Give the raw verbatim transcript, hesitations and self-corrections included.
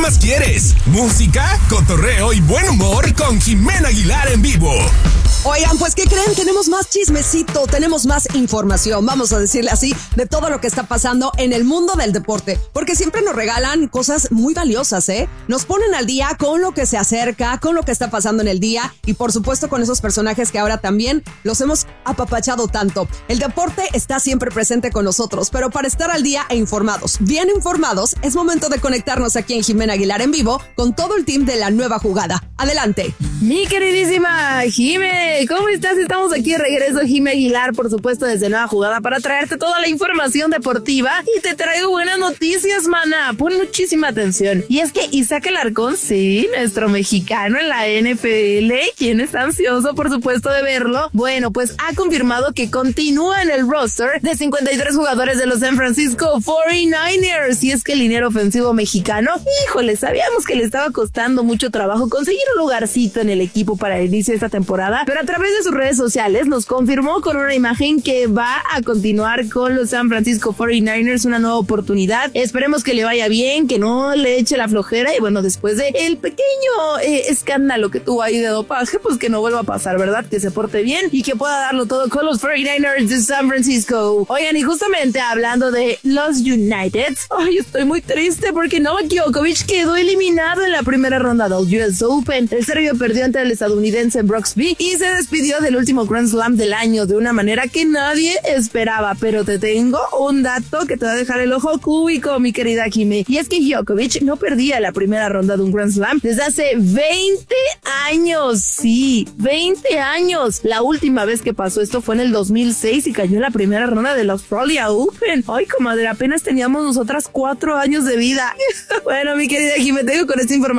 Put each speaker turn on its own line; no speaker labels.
más quieres? Música, cotorreo y buen humor con Jimena Aguilar en vivo.
Oigan, pues ¿qué creen? Tenemos más chismecito, tenemos más información, vamos a decirle así, de todo lo que está pasando en el mundo del deporte, porque siempre nos regalan cosas muy valiosas, ¿eh? Nos ponen al día con lo que se acerca, con lo que está pasando en el día y por supuesto con esos personajes que ahora también los hemos apapachado tanto. El deporte está siempre presente con nosotros, pero para estar al día e informados, bien informados, es momento de conectarnos aquí en Jimena Aguilar en vivo con todo el team de La Nueva Jugada. Adelante.
Mi queridísima Jime, ¿cómo estás? Estamos aquí de regreso, Jime Aguilar, por supuesto, desde Nueva Jugada para traerte toda la información deportiva y te traigo buenas noticias, mana. Pon muchísima atención. Y es que Isaac Alarcón, sí, nuestro mexicano en la N F L, quien está ansioso, por supuesto, de verlo, bueno, pues ha confirmado que continúa en el roster de cincuenta y tres jugadores de los San Francisco cuarenta y nueve ers. Y es que el liniero ofensivo mexicano, híjole, sabíamos que le estaba costando mucho trabajo conseguir un lugarcito en el equipo para el inicio de esta temporada, pero a través de sus redes sociales nos confirmó con una imagen que va a continuar con los San Francisco cuarenta y nueve ers, una nueva oportunidad. Esperemos que le vaya bien, que no le eche la flojera y bueno, después de el pequeño eh, escándalo que tuvo ahí de dopaje, pues que no vuelva a pasar, ¿verdad? Que se porte bien y que pueda darlo todo con los cuarenta y nueve ers de San Francisco. Oigan, y justamente hablando de los United, ay, estoy muy triste porque Novak Djokovic quedó eliminado en la primera ronda del U S Open. El serbio perdió ante el estadounidense Brooksby y se despidió del último Grand Slam del año de una manera que nadie esperaba, pero te tengo un dato que te va a dejar el ojo cúbico, mi querida Jimmy, y es que Djokovic no perdía la primera ronda de un Grand Slam desde hace veinte años, sí, veinte años. La última vez que pasó esto fue en el dos mil seis y cayó en la primera ronda del Australia Open. Ay, comadre, apenas teníamos nosotras cuatro años de vida. Bueno, mi querida Jimmy, te digo con esta información